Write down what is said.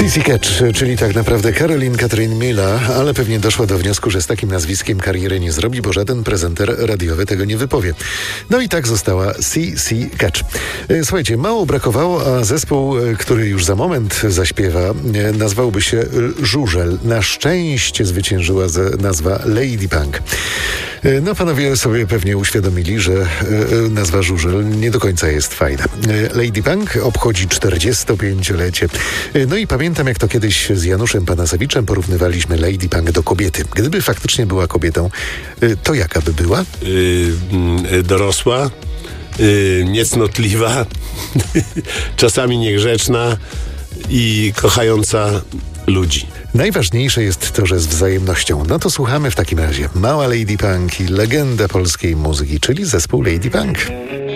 CC Catch, czyli tak naprawdę Caroline Catherine Mila, ale pewnie doszła do wniosku, że z takim nazwiskiem kariery nie zrobi, bo żaden prezenter radiowy tego nie wypowie. No i tak została CC Catch. Słuchajcie, mało brakowało, a zespół, który już za moment zaśpiewa, nazwałby się Żużel. Na szczęście zwyciężyła nazwa Lady Punk. No, panowie sobie pewnie uświadomili, że nazwa Żużel nie do końca jest fajna. Lady Punk obchodzi 45-lecie. No i pamiętam, jak to kiedyś z Januszem Panasewiczem porównywaliśmy Lady Punk do kobiety. Gdyby faktycznie była kobietą, to jaka by była? Dorosła, niecnotliwa, czasami niegrzeczna i kochająca ludzi. Najważniejsze jest to, że z wzajemnością. No to słuchamy w takim razie. Mała Lady Punk i legenda polskiej muzyki, czyli zespół Lady Punk.